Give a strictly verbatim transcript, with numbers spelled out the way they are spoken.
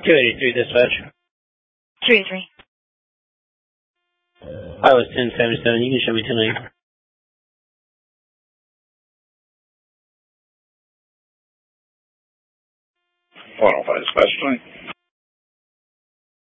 two eighty-three dispatch. three eighty-three. I was ten seventy-seven. You can show me ten eighty. one oh five dispatch twenty.